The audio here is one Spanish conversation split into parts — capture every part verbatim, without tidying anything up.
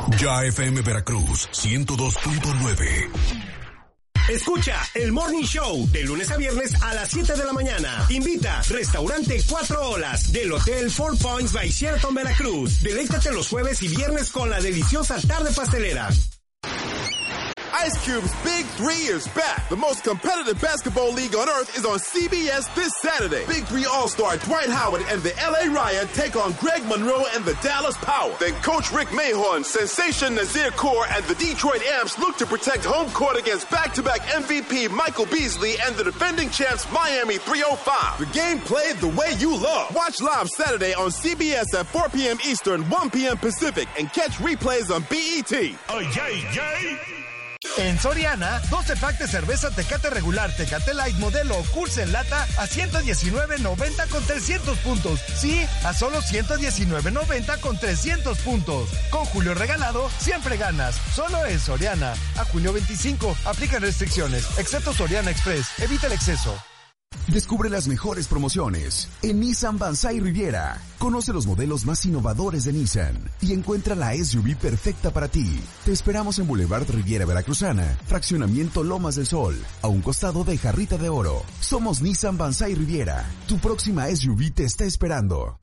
Ya F M Veracruz ciento dos punto nueve. Escucha el Morning Show de lunes a viernes a las siete de la mañana. Invita Restaurante Cuatro Olas del Hotel Four Points by Sheraton Veracruz. Deleítate los jueves y viernes con la deliciosa tarde pastelera. Ice Cube's Big Three is back. The most competitive basketball league on earth is on C B S this Saturday. Big Three All-Star Dwight Howard and the L A Riot take on Greg Monroe and the Dallas Power. Then Coach Rick Mahorn, Sensation Nazir Kaur, and the Detroit Amps look to protect home court against back-to-back M V P Michael Beasley and the defending champs Miami three oh five. The game played the way you love. Watch live Saturday on C B S at four p.m. Eastern, one p.m. Pacific, and catch replays on B E T. Oh, yay, yay. En Soriana, doce pack de cerveza Tecate regular, Tecate Light modelo o Curse en lata a ciento diecinueve noventa con trescientos puntos. Sí, a solo ciento diecinueve noventa con trescientos puntos. Con Julio regalado, siempre ganas. Solo en Soriana. A junio veinticinco, aplican restricciones, excepto Soriana Express. Evita el exceso. Descubre las mejores promociones en Nissan Banzai Riviera. Conoce los modelos más innovadores de Nissan y encuentra la S U V perfecta para ti. Te esperamos en Boulevard Riviera Veracruzana, Fraccionamiento Lomas del Sol, a un costado de Jarrita de Oro. Somos Nissan Banzai Riviera. Tu próxima S U V te está esperando.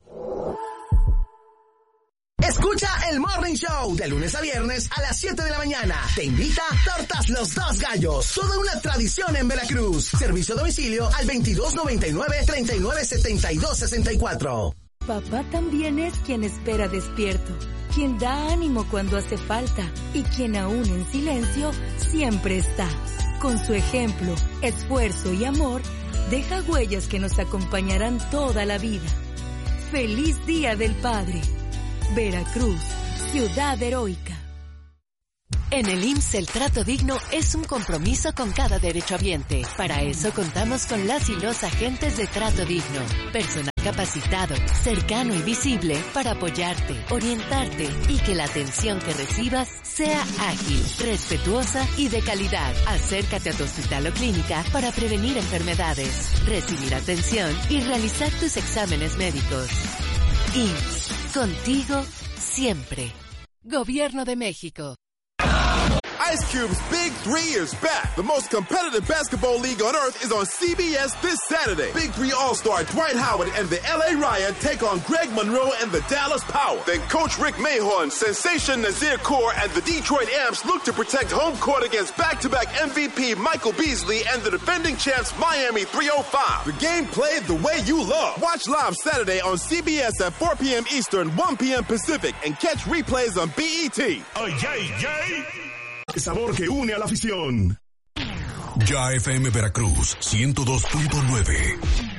Escucha el Morning Show de lunes a viernes a las siete de la mañana. Te invita Tortas Los Dos Gallos. Toda una tradición en Veracruz. Servicio a domicilio al veintidós noventa y nueve, treinta y nueve setenta y dos sesenta y cuatro. Papá también es quien espera despierto, quien da ánimo cuando hace falta y quien aún en silencio siempre está. Con su ejemplo, esfuerzo y amor, deja huellas que nos acompañarán toda la vida. ¡Feliz Día del Padre! Veracruz, ciudad heroica. En el I M S S el trato digno es un compromiso con cada derechohabiente. Para eso contamos con las y los agentes de Trato Digno. Personal capacitado, cercano y visible para apoyarte, orientarte y que la atención que recibas sea ágil, respetuosa y de calidad. Acércate a tu hospital o clínica para prevenir enfermedades, recibir atención y realizar tus exámenes médicos. I M S S, contigo siempre. Gobierno de México. Ice Cube's Big Three is back. The most competitive basketball league on earth is on C B S this Saturday. Big Three All-Star Dwight Howard and the L A Riot take on Greg Monroe and the Dallas Power. Then Coach Rick Mahorn, Sensation Nazir Kaur, and the Detroit Amps look to protect home court against back-to-back M V P Michael Beasley and the defending champs Miami three oh five. The game played the way you love. Watch live Saturday on C B S at four p.m. Eastern, one p.m. Pacific, and catch replays on B E T. Oh, yay, yay. El sabor que une a la afición. Ya F M Veracruz ciento dos punto nueve.